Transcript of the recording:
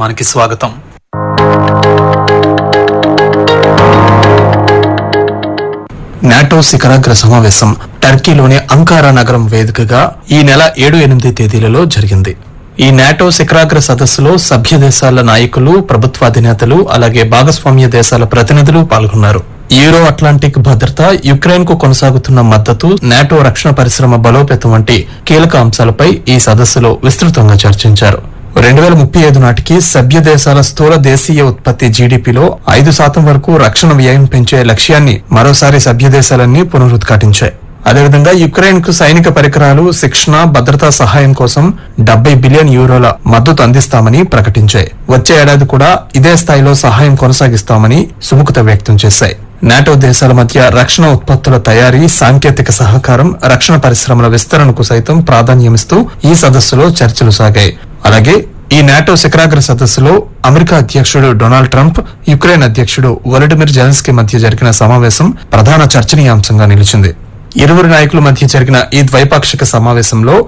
కార్యక్రమానికి స్వాగతం. నాటో శిఖరాగ్ర సమావేశం టర్కీలోని అంకారా నగరం వేదికగా ఈ నెల 7-8 తేదీలలో జరిగింది. ఈ నాటో శిఖరాగ్ర సదస్సులో సభ్య దేశాల నాయకులు, ప్రభుత్వాధినేతలు, అలాగే భాగస్వామ్య దేశాల ప్రతినిధులు పాల్గొన్నారు. యూరో అట్లాంటిక్ భద్రత, యుక్రెయిన్ కు కొనసాగుతున్న మద్దతు, నాటో రక్షణ పరిశ్రమ బలోపేతం వంటి కీలక అంశాలపై ఈ సదస్సులో విస్తృతంగా చర్చించారు. 2035 నాటికి సభ్య దేశాల స్థూల దేశీయ ఉత్పత్తి జీడీపీలో 5% వరకు రక్షణ వ్యయం పెంచే లక్ష్యాన్ని మరోసారి సభ్య దేశాలన్నీ పునరుద్ఘాటించాయి. అదేవిధంగా యుక్రెయిన్ కు సైనిక పరికరాలు, శిక్షణ, భద్రతా సహాయం కోసం 70 బిలియన్ యూరోల మద్దతు అందిస్తామని ప్రకటించాయి. వచ్చే ఏడాది కూడా ఇదే స్థాయిలో సహాయం కొనసాగిస్తామని సుముఖత వ్యక్తం చేశాయి. నాటో దేశాల మధ్య రక్షణ ఉత్పత్తుల తయారీ, సాంకేతిక సహకారం, రక్షణ పరిశ్రమల విస్తరణకు సైతం ప్రాధాన్యమిస్తూ ఈ సదస్సులో చర్చలు సాగాయి. అలాగే ఈ నాటో శిఖరాగ్ర సదస్సులో అమెరికా అధ్యక్షుడు డొనాల్డ్ ట్రంప్, యుక్రెయిన్ అధ్యక్షుడు వొలోడిమిర్ జెలెన్స్కీ మధ్య జరిగిన సమావేశం ప్రధాన చర్చనీయాంశంగా నిలిచింది. ఇరువురు నాయకుల మధ్య జరిగిన ఈ ద్వైపాక్షిక సమావేశంలో